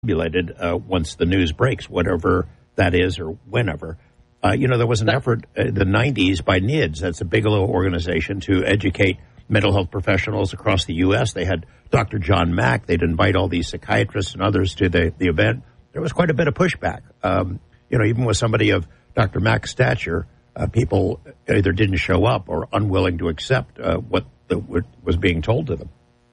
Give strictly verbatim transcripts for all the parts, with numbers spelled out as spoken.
tabulated uh, once the news breaks, whatever that is or whenever. Uh, you know, there was an effort in the nineties by N I D S, that's a Bigelow organization, to educate mental health professionals across the U S. They had Doctor John Mack. They'd invite all these psychiatrists and others to the, the event. There was quite a bit of pushback. Um, you know, even with somebody of Doctor Mack's stature, uh, people either didn't show up or unwilling to accept uh, what, the, what was being told to them.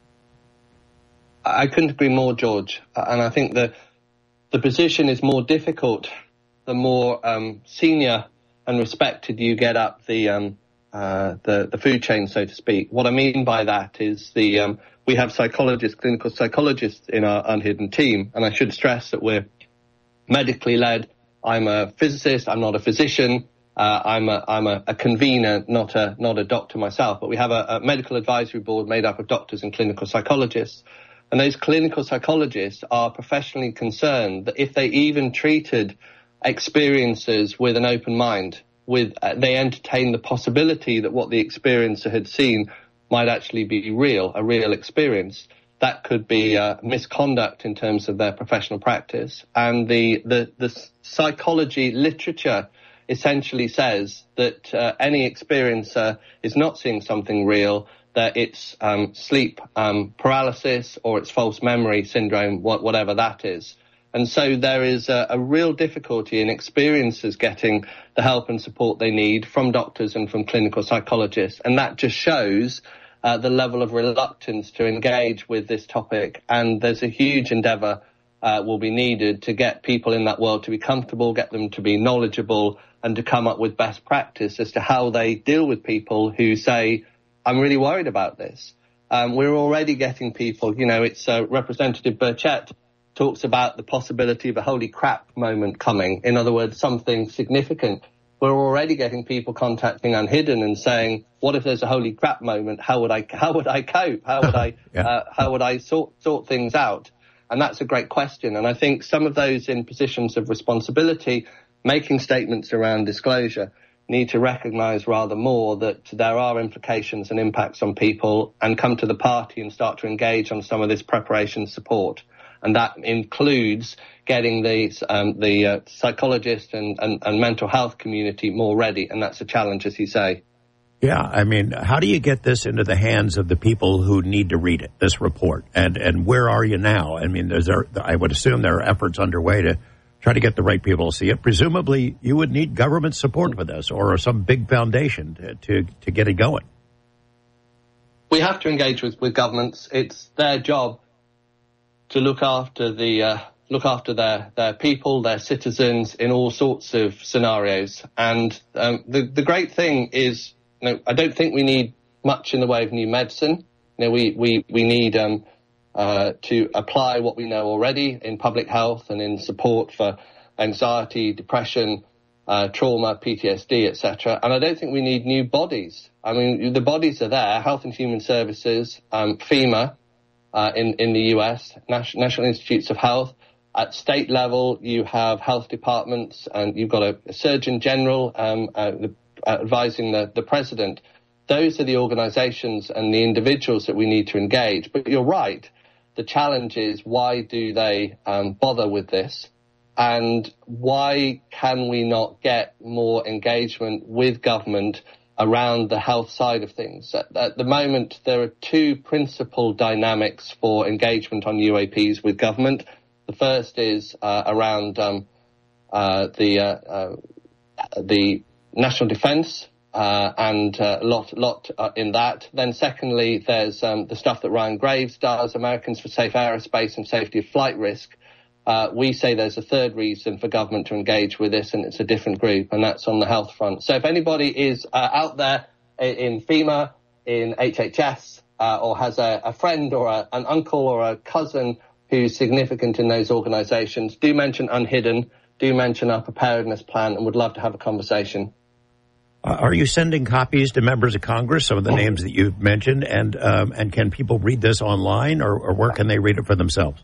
I couldn't agree more, George. And I think the the position is more difficult the more um, senior and respected you get up the um, uh, the the food chain, so to speak. What I mean by that is the um, we have psychologists, clinical psychologists in our Unhidden team, and I should stress that we're medically led. I'm a physicist. I'm not a physician. Uh, I'm a I'm a, a convener, not a not a doctor myself. But we have a, a medical advisory board made up of doctors and clinical psychologists. And those clinical psychologists are professionally concerned that if they even treated experiences with an open mind, with uh, they entertain the possibility that what the experiencer had seen might actually be real, a real experience, that could be uh, misconduct in terms of their professional practice. And the, the, the psychology literature essentially says that uh, any experiencer is not seeing something real, that it's um, sleep um, paralysis or it's false memory syndrome, what, whatever that is. And so there is a, a real difficulty in experiencers getting the help and support they need from doctors and from clinical psychologists. And that just shows uh, the level of reluctance to engage with this topic. And there's a huge endeavour uh, will be needed to get people in that world to be comfortable, get them to be knowledgeable, and to come up with best practice as to how they deal with people who say, I'm really worried about this. Um, we're already getting people, you know, it's uh, Representative Burchett talks about the possibility of a holy crap moment coming. In other words, something significant. We're already getting people contacting Unhidden and saying, what if there's a holy crap moment? How would I, how would I cope? How would I, yeah. uh, how would I sort, sort things out? And that's a great question. And I think some of those in positions of responsibility, making statements around disclosure, need to recognise rather more that there are implications and impacts on people, and come to the party and start to engage on some of this preparation support. And that includes getting the um, the uh, psychologist and, and, and mental health community more ready. And that's a challenge, as you say. Yeah, I mean, how do you get this into the hands of the people who need to read it, this report? And and where are you now? I mean, there's there, I would assume there are efforts underway to try to get the right people to see it. Presumably, you would need government support for this, or some big foundation to, to, to get it going. We have to engage with, with governments. It's their job to look after the uh, look after their, their people, their citizens in all sorts of scenarios. And um, the the great thing is, you know, I don't think we need much in the way of new medicine. You know, we we we need um, Uh, to apply what we know already in public health and in support for anxiety, depression, uh, trauma, P T S D, et cetera. And I don't think we need new bodies. I mean, the bodies are there, Health and Human Services, um, FEMA uh, in, in the U S, National, National Institutes of Health. At state level, you have health departments, and you've got a, a Surgeon General um, uh, the, uh, advising the, the President. Those are the organizations and the individuals that we need to engage. But you're right. The challenge is, why do they um, bother with this? And why can we not get more engagement with government around the health side of things? At, at the moment, there are two principal dynamics for engagement on U A Ps with government. The first is uh, around um, uh, the uh, uh, the national defence. Uh, and a uh, lot, lot uh, in that. Then secondly, there's um, the stuff that Ryan Graves does, Americans for Safe Aerospace and Safety of Flight Risk. Uh, we say there's a third reason for government to engage with this, and it's a different group, and that's on the health front. So if anybody is uh, out there in FEMA, in H H S, uh, or has a, a friend or a, an uncle or a cousin who's significant in those organisations, do mention Unhidden, do mention our preparedness plan, and would love to have a conversation. Uh, are you sending copies to members of Congress, some of the names that you've mentioned, and um, and can people read this online, or, or where can they read it for themselves?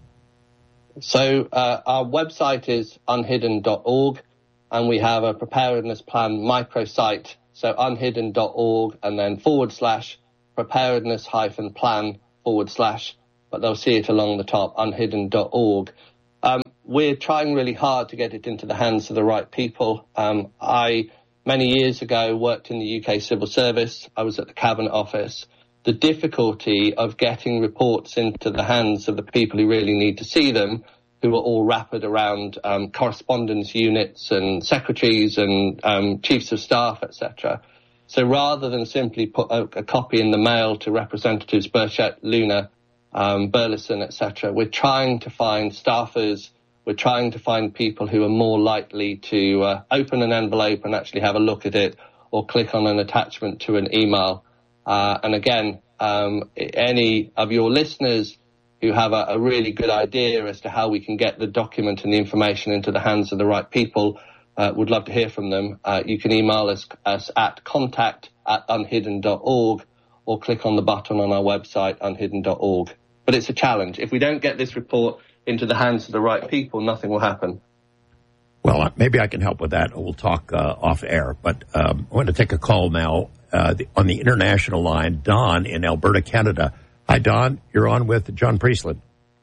So uh, our website is unhidden dot org, and we have a preparedness plan microsite, so unhidden dot org, and then forward slash preparedness hyphen plan forward slash, but they'll see it along the top, unhidden dot org. Um, we're trying really hard to get it into the hands of the right people. Um, I, many years ago, worked in the U K Civil Service. I was at the Cabinet Office. The difficulty of getting reports into the hands of the people who really need to see them, who are all wrapped around um, correspondence units and secretaries and um, chiefs of staff, et cetera. So rather than simply put a, a copy in the mail to representatives Burchett, Luna, um, Burleson, et cetera, we're trying to find staffers. We're trying to find people who are more likely to uh, open an envelope and actually have a look at it, or click on an attachment to an email. Uh, and again, um, any of your listeners who have a, a really good idea as to how we can get the document and the information into the hands of the right people, uh, would love to hear from them. Uh, you can email us, us at contact at unhidden dot org, or click on the button on our website, unhidden dot org. But it's a challenge. If we don't get this report into the hands of the right people, nothing will happen. Well, maybe I can help with that. We'll talk uh, off air. But um, I want to take a call now uh, the, on the international line. Don in Alberta, Canada. Hi, Don. You're on with John Priestland.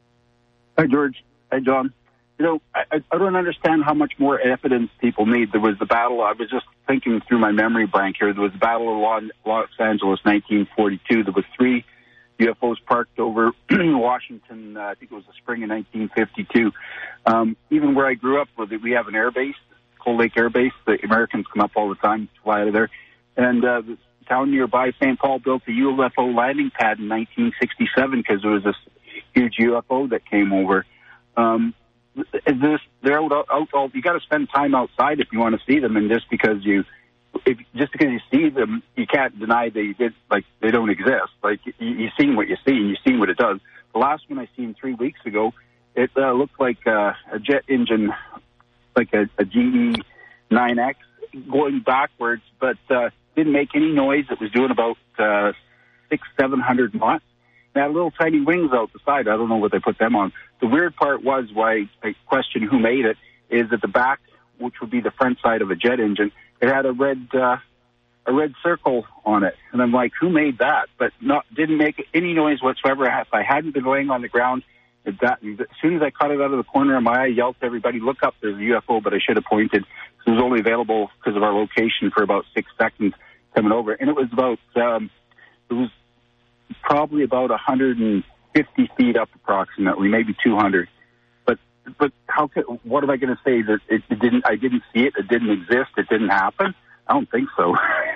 Hi, George. Hi, John. You know, I, I don't understand how much more evidence people need. There was the battle. I was just thinking through my memory bank here. There was the Battle of Los Angeles, nineteen forty-two. There were three U F Os parked over Washington. Uh, I think it was the spring of nineteen fifty-two. Um, even where I grew up, we have an air base, Cold Lake Air Base. The Americans come up all the time to fly out of there. And uh, the town nearby, Saint Paul, built a U F O landing pad in nineteen sixty-seven because there was this huge U F O that came over. Um, this, they're out, out, out, you got to spend time outside if you want to see them, and just because you, if just because you see them, you can't deny they did, like they don't exist. Like you, you've seen what you see, and you've seen what it does. The last one I seen three weeks ago, it uh, looked like uh, a jet engine, like a, a G E nine X going backwards, but uh, didn't make any noise. It was doing about uh, six, seven hundred knots. It had little tiny wings out the side. I don't know what they put them on. The weird part was, why I question who made it, is at the back, which would be the front side of a jet engine, it had a red uh, a red circle on it. And I'm like, who made that? But not didn't make any noise whatsoever. If I hadn't been laying on the ground, it, that, as soon as I caught it out of the corner of my eye, I yelled to everybody, look up, there's a U F O, but I should have pointed. It was only available because of our location for about six seconds coming over. And it was about, um, it was probably about one hundred fifty feet up approximately, maybe two hundred. But but how could, what am I going to say? That it, it didn't, I didn't see it, it didn't exist, it didn't happen? I don't think so.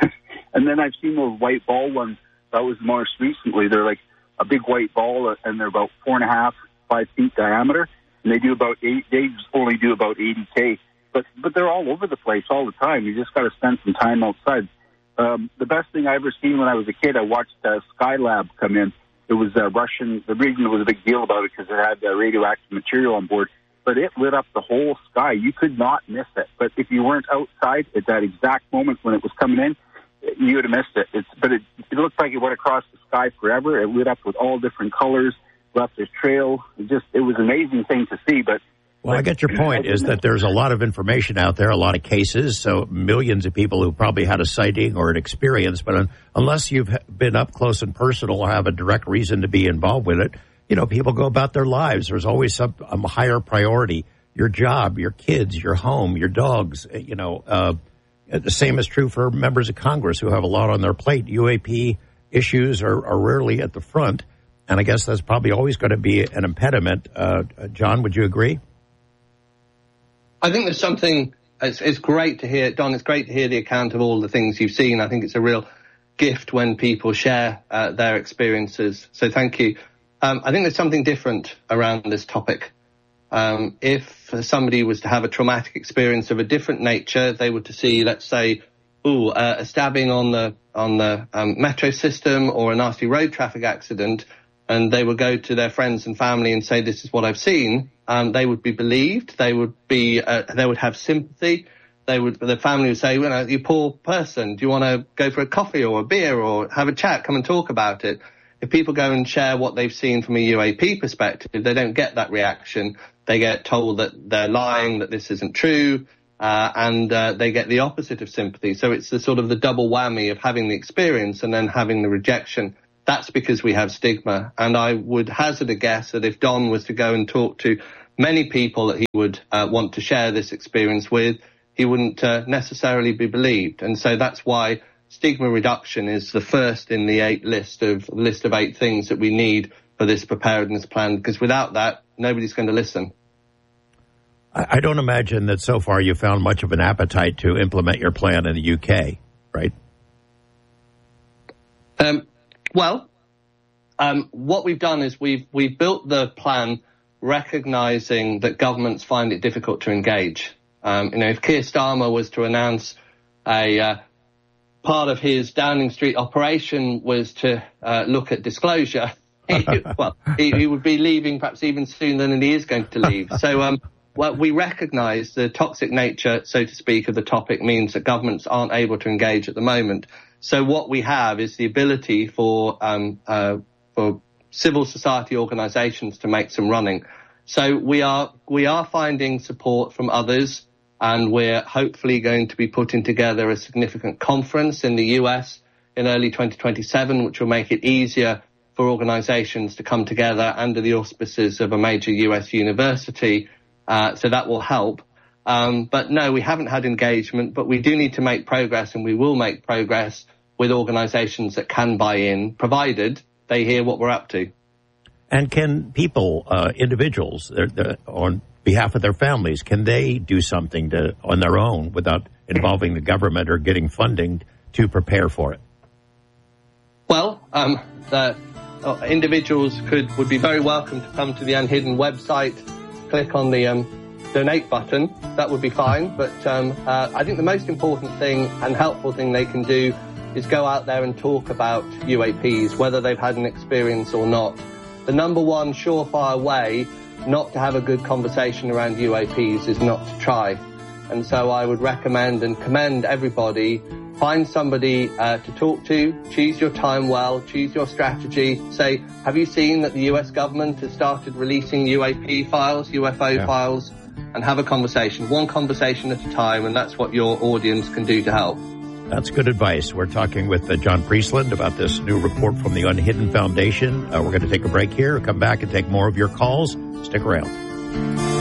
And then I've seen those white ball ones. That was most recently. They're like a big white ball, and they're about four and a half, five feet diameter. And they do about eight, they only do about eighty K. But, but they're all over the place all the time. You just got to spend some time outside. Um, the best thing I ever seen when I was a kid, I watched uh, Skylab come in. It was uh, Russian. The reason it was a big deal about it because it had uh, radioactive material on board. But it lit up the whole sky. You could not miss it. But if you weren't outside at that exact moment when it was coming in, you would have missed it. It's, but it, it looked like it went across the sky forever. It lit up with all different colors, left a trail. It just, it was an amazing thing to see. But Well, I get your point, is that there's a lot of information out there, a lot of cases, so millions of people who probably had a sighting or an experience, but un- unless you've been up close and personal or have a direct reason to be involved with it, you know, people go about their lives. There's always some um, higher priority, your job, your kids, your home, your dogs, you know. Uh, the same is true for members of Congress who have a lot on their plate. U A P issues are, are rarely at the front, and I guess that's probably always going to be an impediment. Uh, John, would you agree? I think there's something, it's, it's great to hear, Don, it's great to hear the account of all the things you've seen. I think it's a real gift when people share uh, their experiences. So thank you. Um, I think there's something different around this topic. Um, if somebody was to have a traumatic experience of a different nature, they were to see, let's say, ooh, uh, a stabbing on the on the um, metro system or a nasty road traffic accident, and they would go to their friends and family and say, this is what I've seen, um, they would be believed. They would be, uh, they would have sympathy. They would, the family would say, you know, you poor person, do you want to go for a coffee or a beer or have a chat, come and talk about it? If people go and share what they've seen from a U A P perspective, they don't get that reaction. They get told that they're lying, that this isn't true, uh, and uh, they get the opposite of sympathy. So it's the sort of the double whammy of having the experience and then having the rejection. That's because we have stigma. And I would hazard a guess that if Don was to go and talk to many people that he would uh, want to share this experience with, he wouldn't uh, necessarily be believed. And so that's why stigma reduction is the first in the eight list of list of eight things that we need for this preparedness plan, because without that, nobody's going to listen. I don't imagine that so far you found much of an appetite to implement your plan in the U K, right? Um, well, um, what we've done is we've we've built the plan recognizing that governments find it difficult to engage. Um, you know, if Keir Starmer was to announce a uh, part of his Downing Street operation was to uh, look at disclosure, he, well, he, he would be leaving perhaps even sooner than he is going to leave. So, um, well, we recognise the toxic nature, so to speak, of the topic means that governments aren't able to engage at the moment. So what we have is the ability for um, uh, for civil society organisations to make some running. So we are we are finding support from others, and we're hopefully going to be putting together a significant conference in the U S in early twenty twenty-seven, which will make it easier for organisations to come together under the auspices of a major U S university. Uh, so that will help. Um, but no, we haven't had engagement, but we do need to make progress, and we will make progress with organisations that can buy in, provided they hear what we're up to. And can people, uh, individuals, they're, they're, on behalf of their families, can they do something to, on their own without involving the government or getting funding to prepare for it? Well, um, the, uh, individuals could would be very welcome to come to the Unhidden website, click on the um, donate button. That would be fine. But um, uh, I think the most important thing and helpful thing they can do is go out there and talk about U A Ps, whether they've had an experience or not. The number one surefire way not to have a good conversation around U A Ps is not to try. And so I would recommend and commend everybody, find somebody uh, to talk to, choose your time well, choose your strategy. Say, have you seen that the U S government has started releasing U A P files, U F O yeah. files, and have a conversation, one conversation at a time, and that's what your audience can do to help. That's good advice. We're talking with uh, John Priestland about this new report from the Unhidden Foundation. Uh, we're going to take a break here, come back and take more of your calls. Stick around.